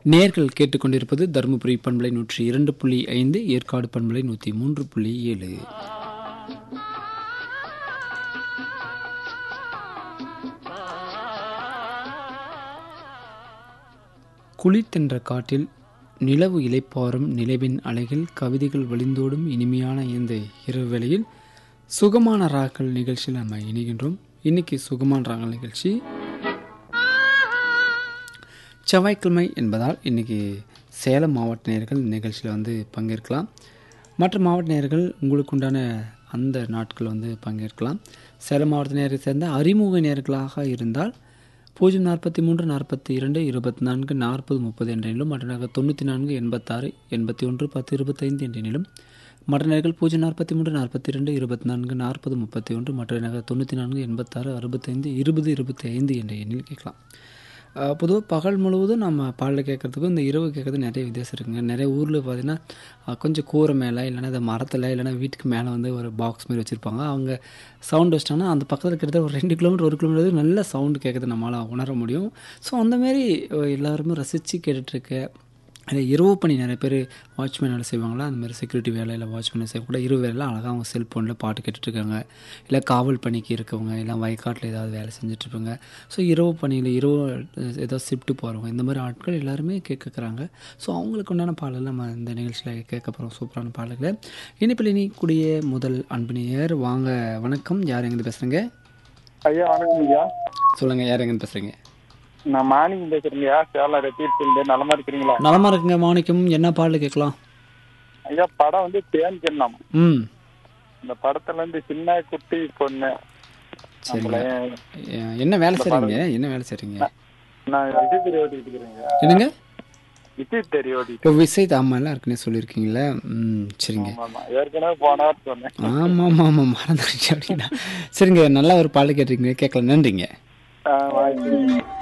நேர்கள் கேட்டுக்கொண்டிருப்பது தருமபுரி பண்பலை 102.5, ஏற்காடு பண்பலை 103.7. குளிர்தென்ற காட்டில் நிலவு இளைப்பாறும் நிலவின் அலைகள் கவிதைகள் வழிந்தோடும் இனிமையான இந்த இரவு வேளையில் சுகமான ராக்கள் நிகழ்ச்சியில் நம்ம இணைகின்றோம். இன்னைக்கு சுகமான ராக்கள் நிகழ்ச்சி செவ்வாய்க்கிழமை என்பதால் இன்றைக்கி சேலம் மாவட்ட நேயர்கள் நிகழ்ச்சியில் பங்கேற்கலாம். மற்ற மாவட்ட நேயர்கள் உங்களுக்கு உண்டான அந்த நாட்கள் பங்கேற்கலாம். சேலம் மாவட்ட நேயரை சேர்ந்த அறிமுக நேயர்களாக இருந்தால் 043 42 24 40 30 என்ற எண்ணிலும், மற்ற நேயர்கள் 94 86 81 10 25 என்ற எண்ணிலும், மற்ற நேயர்கள் 043 42 24 40 31, மற்ற நேயர்கள் 94 86 65 20 25 என்ற எண்ணில் கேட்கலாம். பொதுவாக பகல் முழுவதும் நம்ம பாடல் கேட்குறதுக்கும் இந்த இரவு கேட்குறது நிறைய வித்தியாசம் இருக்குங்க. நிறைய ஊரில் பார்த்திங்கன்னா கொஞ்சம் கூரை மேலே இல்லைனா இந்த மரத்தில் இல்லைனா வீட்டுக்கு மேலே ஒரு பாக்ஸ் மாதிரி வச்சுருப்பாங்க. அவங்க சவுண்டு வச்சிட்டாங்கன்னா அந்த பக்கத்தில் கிட்டத்தட்ட ஒரு 2 கிலோமீட்டர் 1 கிலோமீட்டர் நல்ல சவுண்டு கேட்குறது நம்மளால் உணர முடியும். ஸோ அந்தமாரி எல்லாருமே ரசித்து கேட்டுட்ருக்க இரவு பணி நிறைய பேர் வாட்ச்மேன் வேலை செய்வாங்களா, அந்தமாதிரி செக்யூரிட்டி வேலை இல்லை வாட்ச்மேன் செய்யக்கூட இரவு வேலையில் அழகாக அவங்க செல்ஃபோனில் பாட்டு கேட்டுட்ருக்காங்க. இல்லை காவல் பணிக்கு இருக்கவங்க இல்லை வயக்காட்டில் ஏதாவது வேலை செஞ்சிட்ருப்பாங்க. ஸோ இரவு பணியில் இரவு ஏதாவது ஷிஃப்ட்டு போகிறவங்க இந்த மாதிரி ஆட்கள் எல்லாருமே கேட்குறாங்க. ஸோ அவங்களுக்கு உண்டான பாடல்கள் நம்ம இந்த நிகழ்ச்சியில் கேட்க போகிறோம். சூப்பரான பாடல்களை இனிப்பில் இனிக்கூடிய முதல் அன்பினியர் வாங்க. வணக்கம், யார் எங்கேருந்து பேசுகிறீங்க? ஐயா வணக்கம் ஐயா. சொல்லுங்கள், யார் எங்கேருந்து பேசுகிறீங்க? நான் மாணிக்கம் பேசுறேங்கய்யா, சேலம் ரெட்டியிருந்து. நலமா இருக்கிறீங்களா? நலமா இருக்குங்க மாணிக்கம். என்ன பாடல் கேட்கலாம்? ஐயா படம் தேன் கிண்ணம். இந்த படத்துல இருந்து சின்ன குட்டி பொண்ணு. சரிங்க. என்ன வேலை செய்றீங்க? என்ன வேலை செய்றீங்க? நான் விஜய் தெரிய ஓடிட்டு இருக்கிறேங்க. என்னங்க? விஜய் தெரிய ஓடிட்டு. இப்போ விஜய் தாமெல்லாம் இருக்குன்னு சொல்லியிருக்கீங்களா? சரிங்க. ஏற்கனவே போனவர் சொன்னேன். ஆமாம் மறந்துடுச்சு அப்படின்னா. சரிங்க, நல்லா ஒரு பாடல் கேட்டிருக்கீங்க, கேட்கலாம். நன்றிங்க. வாய்ப்பு.